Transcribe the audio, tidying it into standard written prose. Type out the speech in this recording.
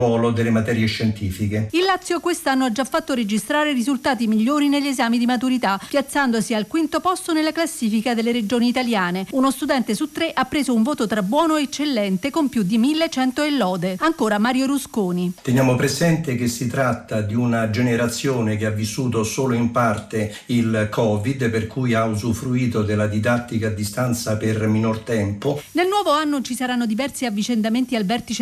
ruolo delle materie scientifiche. Il Lazio quest'anno ha già fatto registrare risultati migliori negli esami di maturità, piazzandosi al quinto posto nella classifica delle regioni italiane. Uno studente su 3 ha preso un voto tra buono e eccellente con più di 1100 e lode. Ancora Mario Rusconi. Teniamo presente che si tratta di una generazione che ha vissuto solo in parte il Covid, per cui ha usufruito della didattica a distanza per minor tempo. Nel nuovo anno ci saranno diversi avvicendamenti al vertice